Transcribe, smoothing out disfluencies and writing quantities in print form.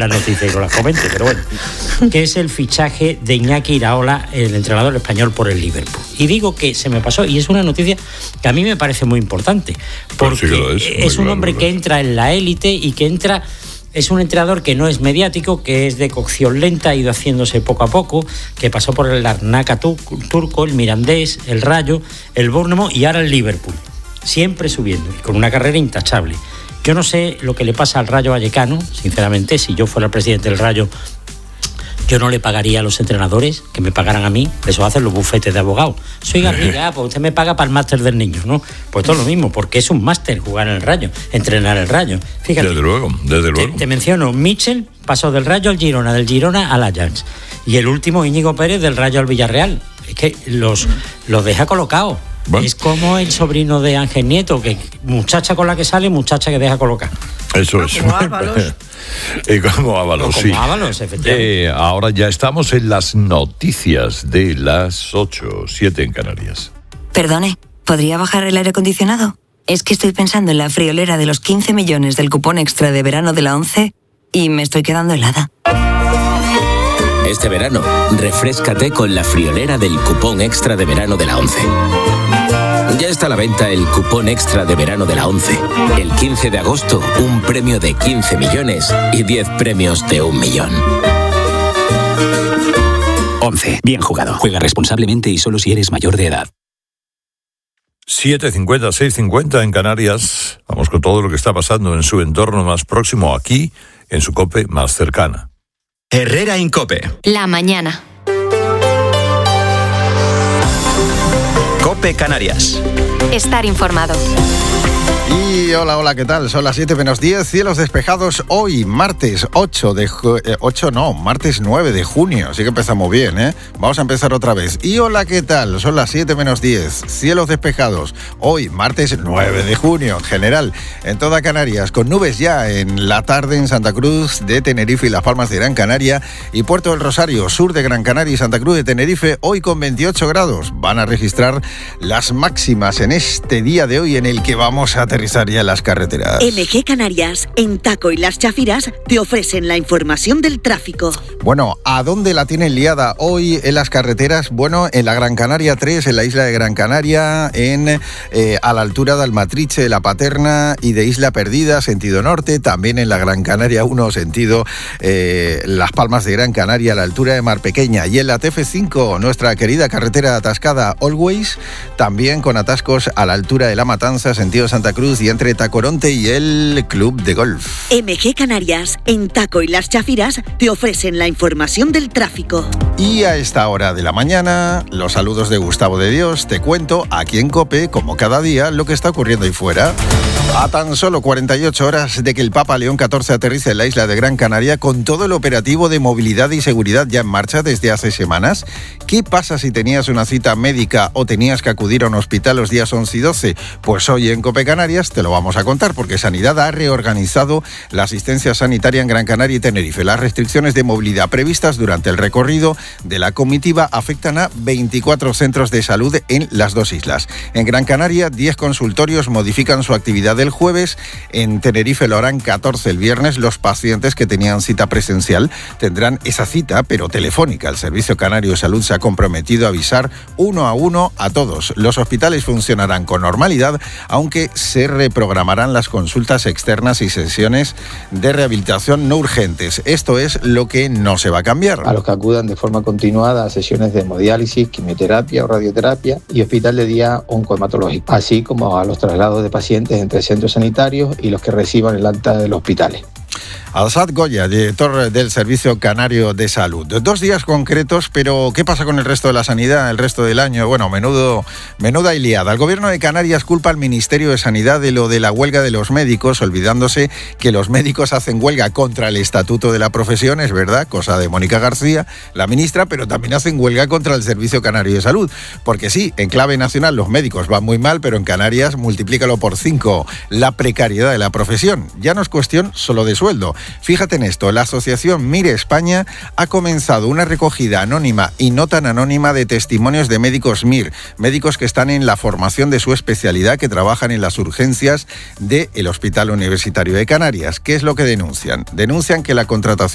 las noticias y no las comente, pero bueno, que es el fichaje de Iñaki Iraola, el entrenador español, por el Liverpool. Y digo que se me pasó, y es una noticia que a mí me parece muy importante, porque es un hombre que entra en la élite y que entra... Es un entrenador que no es mediático, que es de cocción lenta, ha ido haciéndose poco a poco, que pasó por el Larnaca turco, el Mirandés, el Rayo, el Bournemouth y ahora el Liverpool. Siempre subiendo y con una carrera intachable. Yo no sé lo que le pasa al Rayo Vallecano, sinceramente. Si yo fuera el presidente del Rayo, yo no le pagaría a los entrenadores, que me pagaran a mí. Eso hacen los bufetes de abogados. Soy Garriga, pues usted me paga para el máster del niño, ¿no? Pues todo lo mismo, porque es un máster jugar en el Rayo, entrenar el Rayo. Fíjate, desde luego. Te menciono, Mitchell pasó del Rayo al Girona, del Girona al Ajax. Y el último, Íñigo Pérez, del Rayo al Villarreal. Es que los deja colocados. Bueno. Es como el sobrino de Ángel Nieto, que muchacha con la que sale, muchacha que deja colocar. Eso es. Como Ábalos. Como Ábalos, sí. Como Ábalos, efectivamente. Ahora ya estamos en las noticias de las 8:07 en Canarias. Perdone, ¿podría bajar el aire acondicionado? Es que estoy pensando en la friolera de los 15 millones del cupón extra de verano de la ONCE y me estoy quedando helada. Este verano, refréscate con la friolera del cupón extra de verano de la ONCE. Ya está a la venta el cupón extra de verano de la ONCE. El 15 de agosto, un premio de 15 millones y 10 premios de 1 millón. ONCE. Bien jugado. Juega responsablemente y solo si eres mayor de edad. 7:50, 6:50 en Canarias. Vamos con todo lo que está pasando en su entorno más próximo, aquí, en su COPE más cercana. Herrera en COPE. La mañana. COPE Canarias. Estar informado. Y hola, ¿qué tal? Son las 7:10, cielos despejados hoy, martes martes 9 de junio, así que empezamos bien, ¿eh? Vamos a empezar otra vez. Y hola, ¿qué tal? Son las 7:10, cielos despejados hoy, martes 9 de junio, en general, en toda Canarias, con nubes ya en la tarde en Santa Cruz de Tenerife y Las Palmas de Gran Canaria y Puerto del Rosario, sur de Gran Canaria y Santa Cruz de Tenerife, hoy con 28 grados. Van a registrar las máximas en este día de hoy en el que vamos a aterrizar ya en las carreteras. MG Canarias, en Taco y Las Chafiras, te ofrecen la información del tráfico. Bueno, ¿a dónde la tienen liada hoy en las carreteras? Bueno, en la Gran Canaria 3, en la isla de Gran Canaria, a la altura de Almatriche, La Paterna y de Isla Perdida, sentido norte, también en la Gran Canaria 1, sentido Las Palmas de Gran Canaria, a la altura de Mar Pequeña, y en la TF5, nuestra querida carretera atascada Always, también con atascos a la altura de La Matanza, sentido Santa Cruz, y entre Tacoronte y el Club de Golf. MG Canarias, en Taco y Las Chafiras, te ofrecen la información del tráfico. Y a esta hora de la mañana, los saludos de Gustavo de Dios, te cuento aquí en COPE, como cada día, lo que está ocurriendo ahí fuera. A tan solo 48 horas de que el Papa León XIV aterrice en la isla de Gran Canaria, con todo el operativo de movilidad y seguridad ya en marcha desde hace semanas, ¿qué pasa si tenías una cita médica o tenías que acudir a un hospital los días 11 y 12? Pues hoy en COPE Canarias te lo vamos a contar, porque Sanidad ha reorganizado la asistencia sanitaria en Gran Canaria y Tenerife. Las restricciones de movilidad previstas durante el recorrido de la comitiva afectan a 24 centros de salud en las dos islas. En Gran Canaria, 10 consultorios modifican su actividad del jueves. En Tenerife lo harán 14 el viernes. Los pacientes que tenían cita presencial tendrán esa cita, pero telefónica. El Servicio Canario de Salud se ha comprometido a avisar uno a uno a todos. Los hospitales funcionarán con normalidad, aunque se reprogramarán las consultas externas y sesiones de rehabilitación no urgentes. Esto es lo que no se va a cambiar. A los que acudan de forma continuada a sesiones de hemodiálisis, quimioterapia o radioterapia y hospital de día oncohematológico, así como a los traslados de pacientes entre centros sanitarios y los que reciban el alta de los hospitales. Alsat Goya, director del Servicio Canario de Salud. 2 días concretos, pero ¿qué pasa con el resto de la sanidad, el resto del año? Bueno, menuda liada. El Gobierno de Canarias culpa al Ministerio de Sanidad de lo de la huelga de los médicos, olvidándose que los médicos hacen huelga contra el Estatuto de la Profesión, es verdad, cosa de Mónica García, la ministra, pero también hacen huelga contra el Servicio Canario de Salud. Porque sí, en clave nacional los médicos van muy mal, pero en Canarias multiplícalo por 5. La precariedad de la profesión. Ya no es cuestión solo de sueldo. Fíjate en esto, la asociación Mire España ha comenzado una recogida anónima y no tan anónima de testimonios de médicos MIR, médicos que están en la formación de su especialidad, que trabajan en las urgencias del Hospital Universitario de Canarias. ¿Qué es lo que denuncian? Denuncian que la contratación